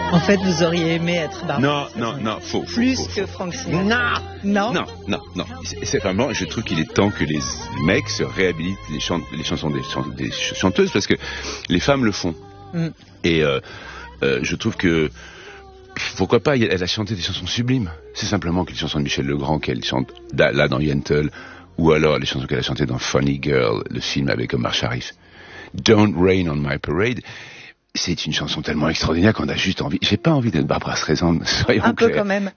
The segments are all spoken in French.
En fait, vous auriez aimé être Barbara Streisand. Non, faux. Plus que Frank Sinatra. Non. C'est vraiment, je trouve qu'il est temps que les mecs se réhabilitent les chansons des chanteuses, parce que les femmes le font. Et je trouve que pourquoi pas, elle a chanté des chansons sublimes. C'est simplement que les chansons de Michel Legrand qu'elle chante là dans Yentl, ou alors les chansons qu'elle a chantées dans Funny Girl, le film avec Omar Sharif. Don't Rain on My Parade. C'est une chanson tellement extraordinaire qu'on a juste envie. J'ai pas envie d'être Barbara Streisand, soyons clairs. Un peu quand même.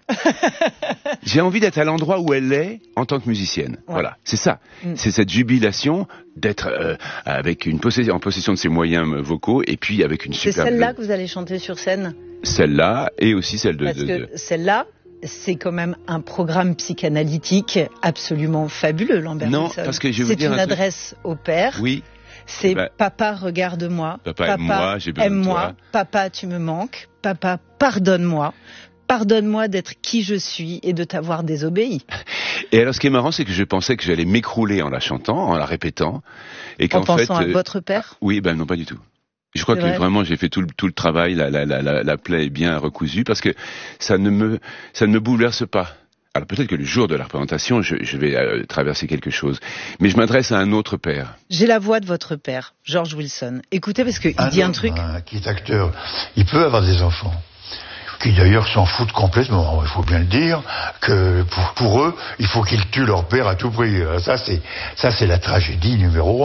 J'ai envie d'être à l'endroit où elle est en tant que musicienne. Ouais. Voilà, c'est ça. C'est cette jubilation d'être avec en possession de ses moyens vocaux, et puis avec une superbe... C'est celle-là que vous allez chanter sur scène? Celle-là, et aussi celle de... Parce que celle-là, c'est quand même un programme psychanalytique absolument fabuleux, Lambert Wilson. Non, parce que je vais vous dire c'est une adresse au père. Oui. C'est papa, regarde-moi. Papa aime-moi, j'ai besoin de toi. Papa, tu me manques. Papa, pardonne-moi. Pardonne-moi d'être qui je suis et de t'avoir désobéi. Et alors, ce qui est marrant, c'est que je pensais que j'allais m'écrouler en la chantant, en la répétant. Et qu'en fait, pensant à votre père? Oui, non, pas du tout. Je crois que vraiment j'ai fait tout le travail, la plaie est bien recousue, parce que ça ne me bouleverse pas. Alors peut-être que le jour de la représentation, je vais traverser quelque chose. Mais je m'adresse à un autre père. J'ai la voix de votre père, George Wilson. Écoutez, parce qu'il dit un truc... Qui est acteur, il peut avoir des enfants, qui d'ailleurs s'en foutent complètement, il faut bien le dire, que pour eux, il faut qu'ils tuent leur père à tout prix. Ça c'est la tragédie numéro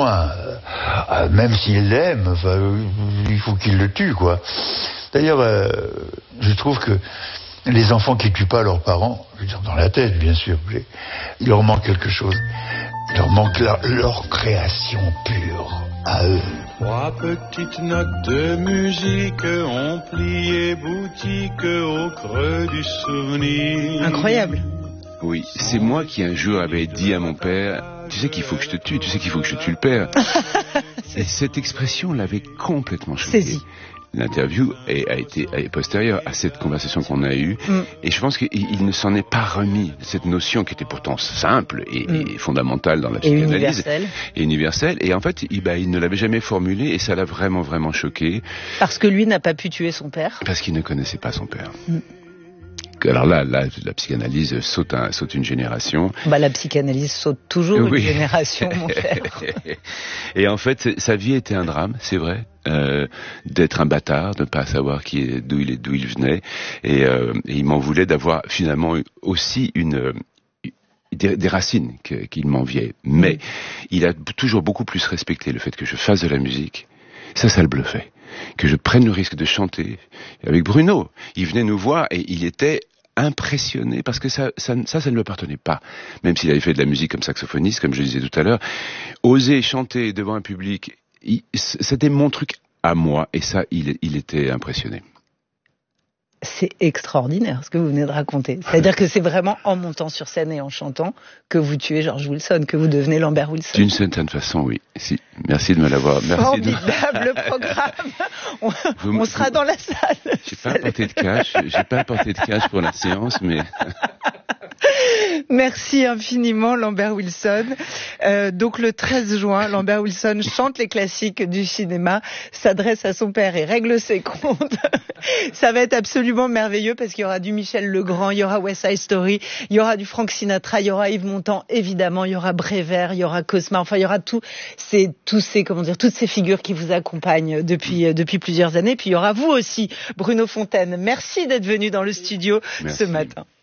1. Même s'ils l'aiment, il faut qu'ils le tuent, quoi. D'ailleurs, je trouve que les enfants qui tuent pas leurs parents, je veux dire dans la tête bien sûr, il leur manque quelque chose. Il leur manque leur création pure à eux. 3 petites notes de musique ont plié boutique au creux du souvenir. Incroyable. Oui, c'est moi qui un jour avais dit à mon père, tu sais qu'il faut que je te tue, tu sais qu'il faut que je tue le père. Et cette expression l'avait complètement choqué. Saisi. L'interview est postérieure à cette conversation qu'on a eue, et je pense qu'il ne s'en est pas remis. Cette notion qui était pourtant simple et fondamentale dans la psychanalyse et universelle, et en fait il ne l'avait jamais formulée, et ça l'a vraiment vraiment choqué. Parce que lui n'a pas pu tuer son père. Parce qu'il ne connaissait pas son père. Alors là, la psychanalyse saute une génération. La psychanalyse saute toujours une génération, mon cher. Et en fait, sa vie était un drame, c'est vrai, d'être un bâtard, de ne pas savoir d'où il venait, et il m'en voulait d'avoir finalement aussi des racines qu'il m'enviait. Mais il a toujours beaucoup plus respecté le fait que je fasse de la musique. Ça le bluffait. Que je prenne le risque de chanter avec Bruno. Il venait nous voir et il était impressionné, parce que ça ne lui appartenait pas. Même s'il avait fait de la musique comme saxophoniste, comme je le disais tout à l'heure, oser chanter devant un public, c'était mon truc à moi, et ça, il était impressionné. C'est extraordinaire ce que vous venez de raconter. C'est-à-dire que c'est vraiment en montant sur scène et en chantant que vous tuez George Wilson, que vous devenez Lambert Wilson. D'une certaine façon, oui. Si. Merci de me l'avoir. Formidable programme. On sera dans la salle. J'ai pas apporté de cash pour la séance, mais... Merci infiniment, Lambert Wilson. Donc le 13 juin, Lambert Wilson chante les classiques du cinéma, s'adresse à son père et règle ses comptes. Ça va être absolument merveilleux, parce qu'il y aura du Michel Legrand, il y aura West Side Story, il y aura du Frank Sinatra, il y aura Yves Montand, évidemment, il y aura Prévert, il y aura Cosma, enfin il y aura toutes ces figures qui vous accompagnent depuis plusieurs années. Puis il y aura vous aussi, Bruno Fontaine. Merci d'être venu dans le studio ce matin.